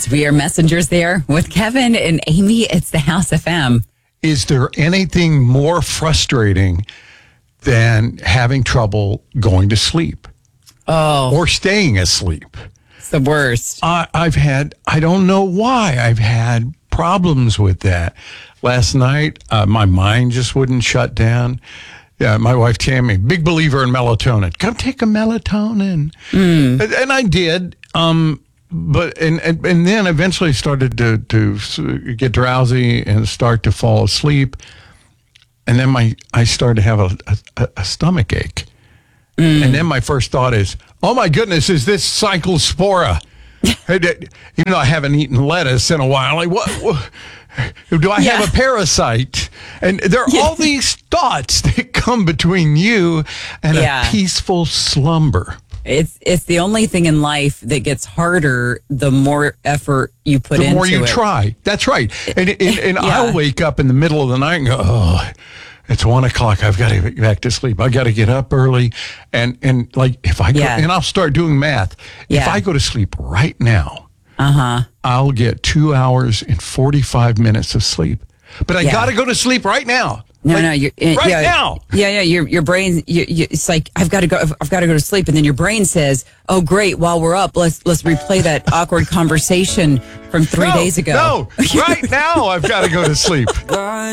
right. We are messengers there with Kevin and Amy. It's the House FM. Is there anything more frustrating than having trouble going to sleep? Or staying asleep? It's the worst. I don't know why, I've had problems with that. Last night, my mind just wouldn't shut down. My wife Tammy, big believer in melatonin. Come take a melatonin. And I did. But then eventually started to get drowsy and start to fall asleep. And then I started to have a stomach ache. And then my first thought is, oh my goodness, is this Cyclospora? Even though I haven't eaten lettuce in a while, like what do I have a parasite? And there are all these thoughts that come between you and a peaceful slumber. It's the only thing in life that gets harder the more effort you put into it. The more you try. That's right. And I'll wake up in the middle of the night and go, oh, it's 1 o'clock. I've got to get back to sleep. I got to get up early. And like if I go, and I'll start doing math. If I go to sleep right now, I'll get 2 hours and 45 minutes of sleep. But I got to go to sleep right now. No, you're now. Yeah. Your brain, it's like I've got to go to sleep, and then your brain says, "Oh, great! While we're up, let's replay that awkward conversation from 3 days ago." No, right now I've got to go to sleep.